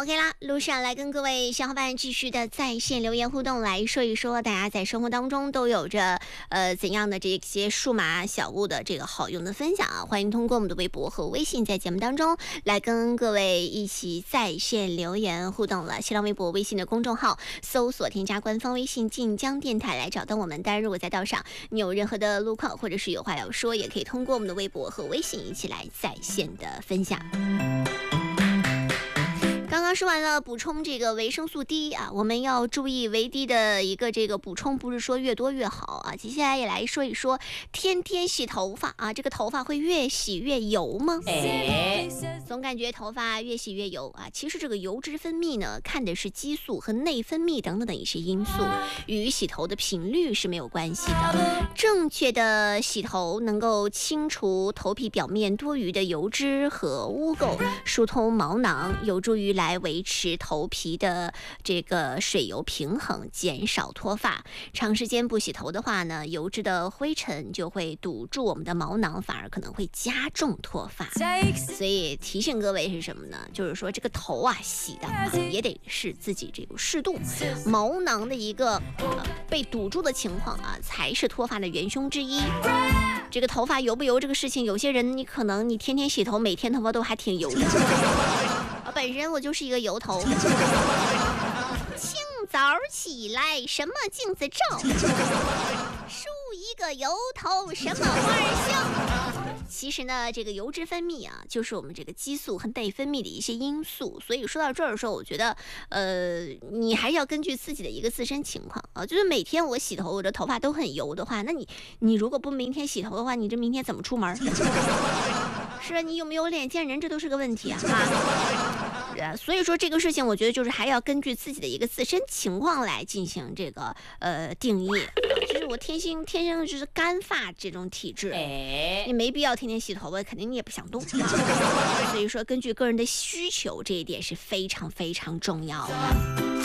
OK 啦，路上来跟各位小伙伴继续的在线留言互动，来说一说大家在生活当中都有着怎样的这些数码小物的这个好用的分享啊！欢迎通过我们的微博和微信在节目当中来跟各位一起在线留言互动了。新浪微博、微信的公众号搜索添加官方微信晋江电台来找到我们。当然，如果在道上你有任何的路况或者是有话要说，也可以通过我们的微博和微信一起来在线的分享。刚刚说完了补充这个维生素 D 啊，我们要注意维 D 的一个这个补充，不是说越多越好啊。接下来也来说一说天天洗头发啊，这个头发会越洗越油吗？总感觉头发越洗越油啊。其实这个油脂分泌呢，看的是激素和内分泌等等的一些因素，与洗头的频率是没有关系的。正确的洗头能够清除头皮表面多余的油脂和污垢，疏通毛囊，有助于来维持头皮的这个水油平衡，减少脱发。长时间不洗头的话呢，油脂的灰尘就会堵住我们的毛囊，反而可能会加重脱发。所以提醒各位是什么呢？就是说这个头啊洗的也得是自己这个适度，毛囊的一个被堵住的情况啊，才是脱发的元凶之一。这个头发油不油这个事情，有些人你可能你天天洗头，每天头发都还挺油的。本身我就是一个油头，清早起来什么镜子照，梳一个油头什么花香。其实呢，这个油脂分泌啊，就是我们这个激素和内分泌的一些因素。所以说到这儿的时候，我觉得，你还是要根据自己的一个自身情况啊。就是每天我洗头，我的头发都很油的话，那你如果不明天洗头的话，你这明天怎么出门？是吧？你有没有脸见人，这都是个问题啊。所以说这个事情，我觉得就是还要根据自己的一个自身情况来进行这个定义。就是我天生就是干发这种体质，你没必要天天洗头发，肯定你也不想动。所以说根据个人的需求，这一点是非常非常重要的。